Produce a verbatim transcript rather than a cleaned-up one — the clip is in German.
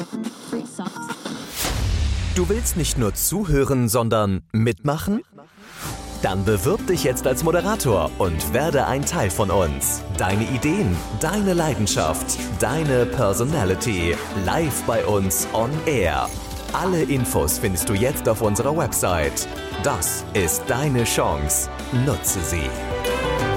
Du willst nicht nur zuhören, sondern mitmachen? Dann bewirb dich jetzt als Moderator und werde ein Teil von uns. Deine Ideen, deine Leidenschaft, deine Personality. Live bei uns on Air. Alle Infos findest du jetzt auf unserer Website. Das ist deine Chance. Nutze sie.